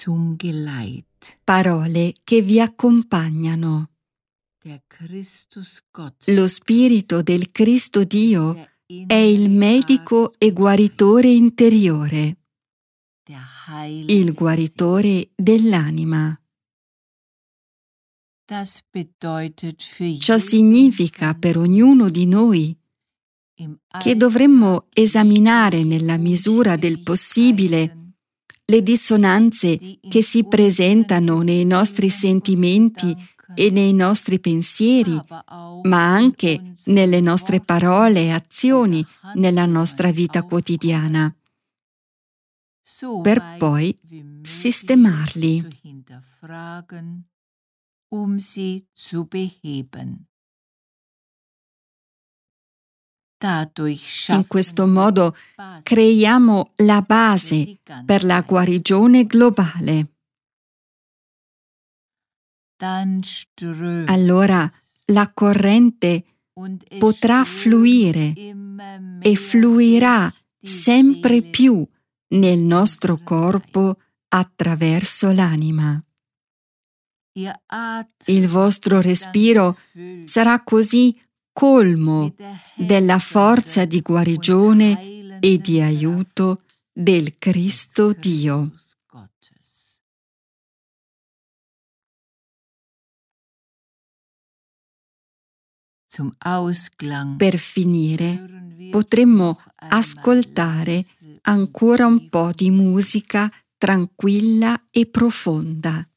zum Geleit. Parole che vi accompagnano. Der Christus Gott Lo Spirito del Cristo Dio der è il medico e guaritore interiore, der Heiler il der guaritore dell'anima. Das bedeutet für Ciò jeden significa von per ognuno di noi im che dovremmo Alltag esaminare die nella misura del possibile Unstimmigkeiten, le dissonanze che si presentano nei nostri sentimenti e nei nostri pensieri, aber auch ma in anche unseren nelle nostre Worten parole e azioni oder nella nostra Handlungen vita quotidiana, so per weit poi wie möglich sistemarli. zu hinterfragen, sie zu beheben. Dadurch In schaffen questo wir modo die Basis creiamo la für base die per la Ganzheit. guarigione globale. Dann strömt Allora es la corrente und es potrà strömt fluire immer e mehr fluirà durch die sempre Seele più nel nostro unserer corpo attraverso l'anima. Ihr Il Atem vostro ist dann respiro gefüllt sarà così colmo mit der della forza di helfenden und guarigione e di heilenden aiuto Kraft del des Cristo Dio. Christus Gottes. Zum Ausklang Per finire, hören wir potremmo noch einmal ascoltare leise und ancora un tief po' di Musik. musica tranquilla e profonda.